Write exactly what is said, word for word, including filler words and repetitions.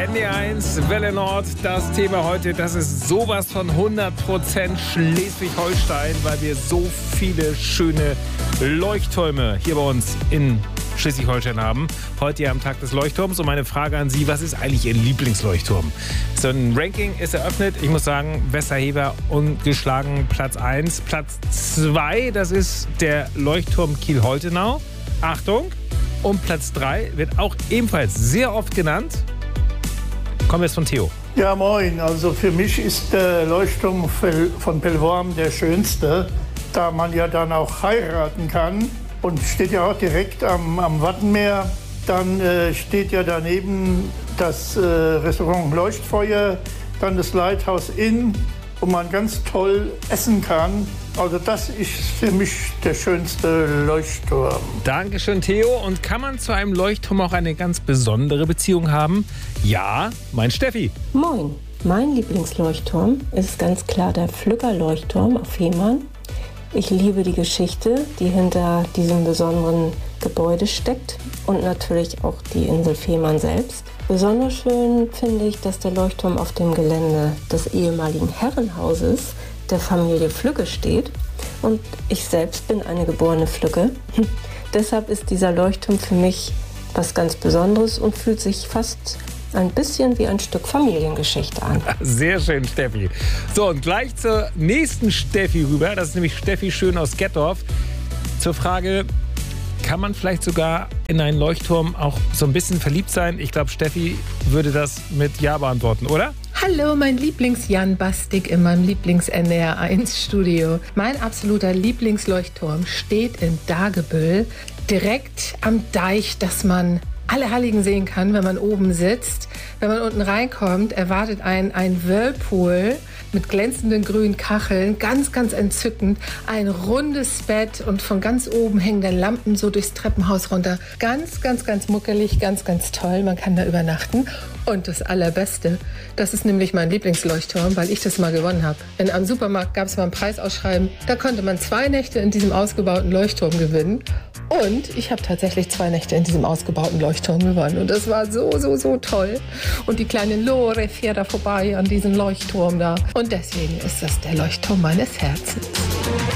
N D R eins, Welle Nord, das Thema heute, das ist sowas von hundert Prozent Schleswig-Holstein, weil wir so viele schöne Leuchttürme hier bei uns in Schleswig-Holstein haben. Heute ja am Tag des Leuchtturms und meine Frage an Sie, was ist eigentlich Ihr Lieblingsleuchtturm? So ein Ranking ist eröffnet. Ich muss sagen, Westerhever ungeschlagen Platz eins. Platz zwei, das ist der Leuchtturm Kiel-Holtenau. Achtung! Und Platz drei wird auch ebenfalls sehr oft genannt. Kommen wir jetzt von Theo. Ja, moin. Also für mich ist der Leuchtturm von Pellworm der schönste, da man ja dann auch heiraten kann. Und steht ja auch direkt am, am Wattenmeer. Dann äh, steht ja daneben das äh, Restaurant Leuchtfeuer, dann das Lighthouse Inn, wo man ganz toll essen kann. Also das ist für mich der schönste Leuchtturm. Dankeschön, Theo. Und kann man zu einem Leuchtturm auch eine ganz besondere Beziehung haben? Ja, mein Steffi. Moin. Mein Lieblingsleuchtturm ist ganz klar der Flügger-Leuchtturm auf Fehmarn. Ich liebe die Geschichte, die hinter diesem besonderen Gebäude steckt und natürlich auch die Insel Fehmarn selbst. Besonders schön finde ich, dass der Leuchtturm auf dem Gelände des ehemaligen Herrenhauses der Familie Flügge steht. Und ich selbst bin eine geborene Flügge. Deshalb ist dieser Leuchtturm für mich was ganz Besonderes und fühlt sich fast ein bisschen wie ein Stück Familiengeschichte an. Sehr schön, Steffi. So, und gleich zur nächsten Steffi rüber. Das ist nämlich Steffi Schön aus Gettorf. Zur Frage, kann man vielleicht sogar in einen Leuchtturm auch so ein bisschen verliebt sein? Ich glaube, Steffi würde das mit Ja beantworten, oder? Hallo, mein Lieblings-Jan Bastik in meinem Lieblings-N D R eins Studio. Mein absoluter Lieblingsleuchtturm steht in Dagebüll, direkt am Deich, dass man alle Halligen sehen kann, wenn man oben sitzt. Wenn man unten reinkommt, erwartet einen ein Whirlpool mit glänzenden grünen Kacheln, ganz, ganz entzückend. Ein rundes Bett und von ganz oben hängen dann Lampen so durchs Treppenhaus runter. Ganz, ganz, ganz muckelig, ganz, ganz toll. Man kann da übernachten. Und das Allerbeste, das ist nämlich mein Lieblingsleuchtturm, weil ich das mal gewonnen habe. In einem Supermarkt gab es mal ein Preisausschreiben. Da konnte man zwei Nächte in diesem ausgebauten Leuchtturm gewinnen. Und ich habe tatsächlich zwei Nächte in diesem ausgebauten Leuchtturm gewonnen. Und das war so, so, so toll. Und die kleine Lore fährt da vorbei an diesem Leuchtturm da. Und deswegen ist das der Leuchtturm meines Herzens.